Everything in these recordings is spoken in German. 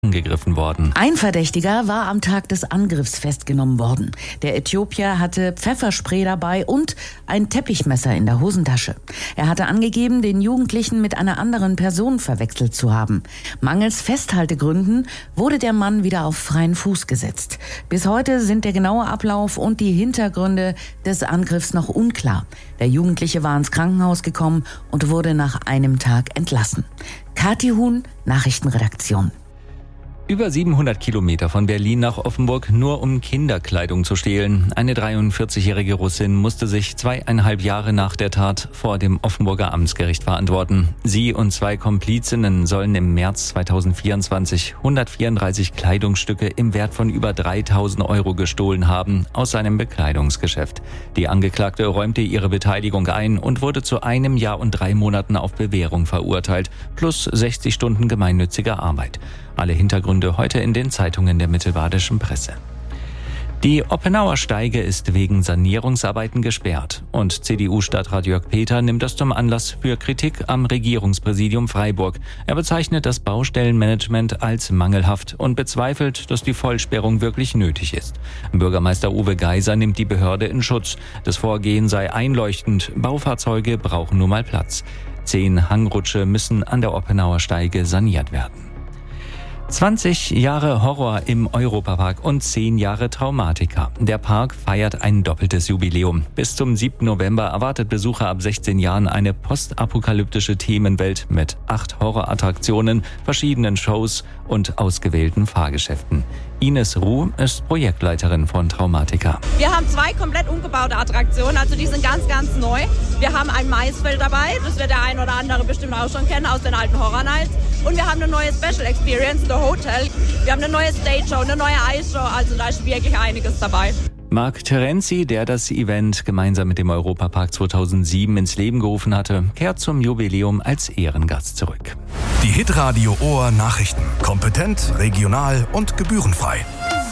angegriffen worden. Ein Verdächtiger war am Tag des Angriffs festgenommen worden. Der Äthiopier hatte Pfefferspray dabei und ein Teppichmesser in der Hosentasche. Er hatte angegeben, den Jugendlichen mit einer anderen Person verwechselt zu haben. Mangels Festhaltegründen wurde der Mann wieder auf freien Fuß gesetzt. Bis heute sind der genaue Ablauf und die Hintergründe des Angriffs noch unklar. Der Jugendliche war ins Krankenhaus gekommen und wurde nach einem Tag entlassen. Kathi Huhn, Nachrichtenredaktion. Über 700 Kilometer von Berlin nach Offenburg, nur um Kinderkleidung zu stehlen. Eine 43-jährige Russin musste sich 2,5 Jahre nach der Tat vor dem Offenburger Amtsgericht verantworten. Sie und 2 Komplizinnen sollen im März 2024 134 Kleidungsstücke im Wert von über 3.000 Euro gestohlen haben aus seinem Bekleidungsgeschäft. Die Angeklagte räumte ihre Beteiligung ein und wurde zu 1 Jahr und 3 Monaten auf Bewährung verurteilt, plus 60 Stunden gemeinnütziger Arbeit. Alle Hintergründe heute in den Zeitungen der mittelbadischen Presse. Die Oppenauer Steige ist wegen Sanierungsarbeiten gesperrt und CDU-Stadtrat Jörg Peter nimmt das zum Anlass für Kritik am Regierungspräsidium Freiburg. Er bezeichnet das Baustellenmanagement als mangelhaft und bezweifelt, dass die Vollsperrung wirklich nötig ist. Bürgermeister Uwe Geiser nimmt die Behörde in Schutz. Das Vorgehen sei einleuchtend. Baufahrzeuge brauchen nun mal Platz. 10 Hangrutsche müssen an der Oppenauer Steige saniert werden. 20 Jahre Horror im Europapark und 10 Jahre Traumatica. Der Park feiert ein doppeltes Jubiläum. Bis zum 7. November erwartet Besucher ab 16 Jahren eine postapokalyptische Themenwelt mit 8 Horrorattraktionen, verschiedenen Shows und ausgewählten Fahrgeschäften. Ines Ruh ist Projektleiterin von Traumatica. Wir haben 2 komplett umgebaute Attraktionen, also die sind ganz, ganz neu. Wir haben ein Maisfeld dabei, das wird der ein oder andere bestimmt auch schon kennen aus den alten Horror Nights. Und wir haben eine neue Special Experience, The Hotel. Wir haben eine neue Stage Show, eine neue Eisshow, also da ist wirklich einiges dabei. Marc Terenzi, der das Event gemeinsam mit dem Europapark 2007 ins Leben gerufen hatte, kehrt zum Jubiläum als Ehrengast zurück. Die Hitradio Ohr Nachrichten. Kompetent, regional und gebührenfrei.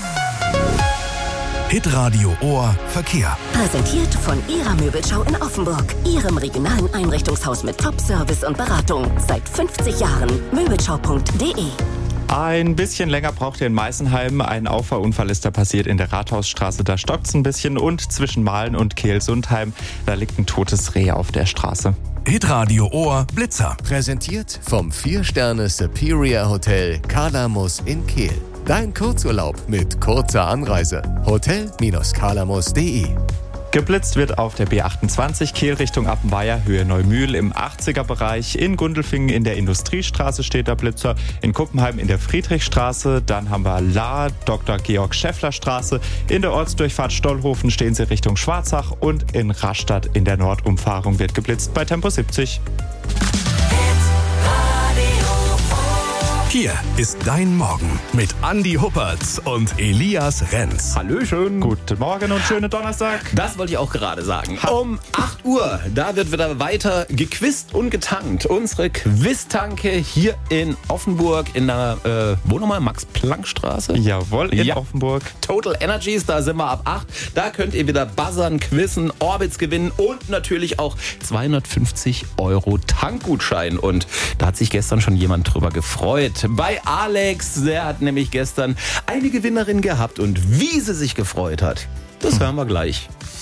Hitradio Ohr Verkehr. Präsentiert von Ihrer Möbelschau in Offenburg. Ihrem regionalen Einrichtungshaus mit Top-Service und Beratung. Seit 50 Jahren. Möbelschau.de. Ein bisschen länger braucht ihr in Meißenheim. Ein Auffahrunfall ist da passiert in der Rathausstraße. Da stockt's ein bisschen. Und zwischen Mahlen und Kehl-Sundheim, da liegt ein totes Reh auf der Straße. Hitradio Ohr Blitzer. Präsentiert vom 4-Sterne Superior Hotel Kalamus in Kehl. Dein Kurzurlaub mit kurzer Anreise. Hotel-kalamus.de. Geblitzt wird auf der B28 Kehl Richtung Appenweier, Höhe Neumühl im 80er-Bereich. In Gundelfingen in der Industriestraße steht der Blitzer. In Kuppenheim in der Friedrichstraße. Dann haben wir La Dr. Georg Schäffler Straße. In der Ortsdurchfahrt Stollhofen stehen sie Richtung Schwarzach. Und in Rastatt in der Nordumfahrung wird geblitzt bei Tempo 70. Hier ist dein Morgen mit Andi Huppertz und Elias Renz. Hallöchen. Guten Morgen und schönen Donnerstag. Das wollte ich auch gerade sagen. Um 8 Uhr, da wird wieder weiter gequizt und getankt. Unsere Quiztanke hier in Offenburg in der, wo nochmal? Max-Planck-Straße? Jawohl, in Offenburg. Total Energies, da sind wir ab 8. Da könnt ihr wieder buzzern, quizzen, Orbits gewinnen und natürlich auch 250 Euro Tankgutschein. Und da hat sich gestern schon jemand drüber gefreut. Bei Alex, der hat nämlich gestern eine Gewinnerin gehabt und wie sie sich gefreut hat, das hören wir gleich.